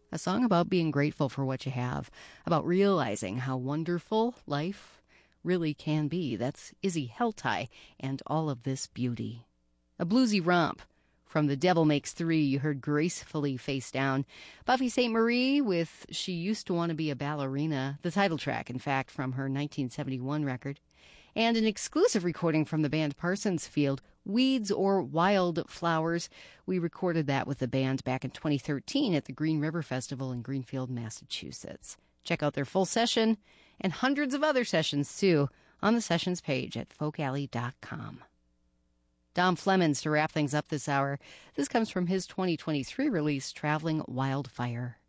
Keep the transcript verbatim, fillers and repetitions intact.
a song about being grateful for what you have, about realizing how wonderful life really can be. That's Izzy Heltai and All of This Beauty. A bluesy romp from The Devil Makes Three, you heard Gracefully Face Down. Buffy Sainte Marie with She Used to Want to Be a Ballerina, the title track, in fact, from her nineteen seventy-one record. And an exclusive recording from the band Parsons Field, Weeds or Wild Flowers. We recorded that with the band back in twenty thirteen at the Green River Festival in Greenfield, Massachusetts. Check out their full session and hundreds of other sessions, too, on the sessions page at folk alley dot com. Dom Flemons to wrap things up this hour. This comes from his twenty twenty-three release, Traveling Wildfire.